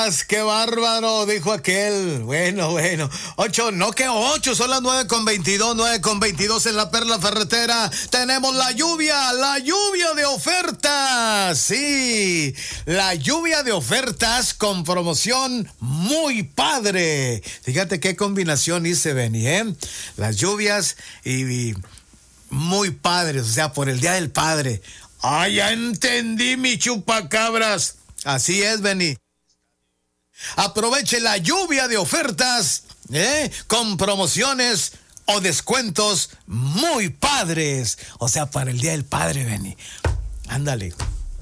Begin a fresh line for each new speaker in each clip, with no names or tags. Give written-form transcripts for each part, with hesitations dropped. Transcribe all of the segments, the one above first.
Qué bárbaro, dijo aquel. Bueno. 8, no que 8, son las 9:22 en la Perla Ferretera. Tenemos la lluvia de ofertas. Sí, la lluvia de ofertas con promoción muy padre. Fíjate qué combinación hice, Benny, ¿eh? Las lluvias y muy padres, o sea, por el Día del Padre. Ah, ya entendí, mi chupacabras. Así es, Benny. Aproveche la lluvia de ofertas, con promociones o descuentos muy padres. O sea, para el Día del Padre, Benny. Ándale.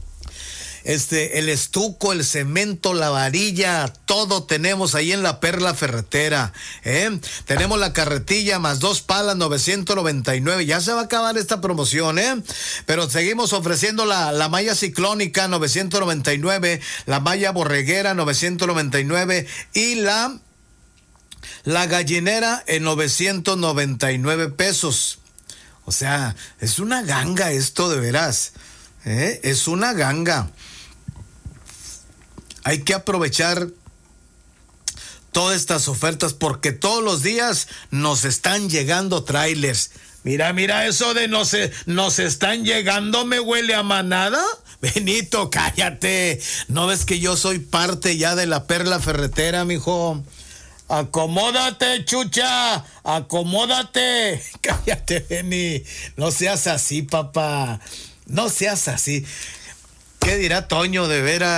El estuco, el cemento, la varilla, todo tenemos ahí en la Perla Ferretera. Tenemos la carretilla más 2 palas, 999. Ya se va a acabar esta promoción, pero seguimos ofreciendo la malla ciclónica, 999, la malla borreguera, 999 y la gallinera en 999 pesos. O sea, es una ganga esto, de veras. Es una ganga. Hay que aprovechar todas estas ofertas porque todos los días nos están llegando trailers. Mira, eso de nos están llegando, ¿me huele a manada? Benito, cállate. ¿No ves que yo soy parte ya de la Perla Ferretera, mijo? Acomódate, chucha, acomódate. Cállate, Benny. No seas así, papá. No seas así. ¿Qué dirá Toño, de veras?